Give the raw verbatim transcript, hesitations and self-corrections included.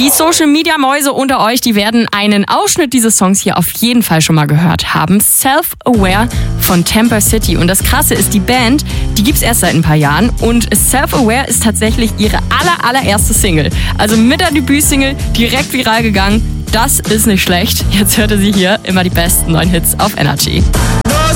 Die Social-Media-Mäuse unter euch, die werden einen Ausschnitt dieses Songs hier auf jeden Fall schon mal gehört haben. Self-Aware von Temper City. Und das Krasse ist, die Band, die gibt's erst seit ein paar Jahren. Und Self-Aware ist tatsächlich ihre aller, allererste Single. Also mit der Debütsingle direkt viral gegangen. Das ist nicht schlecht. Jetzt hört ihr sie hier immer die besten neuen Hits auf Energy.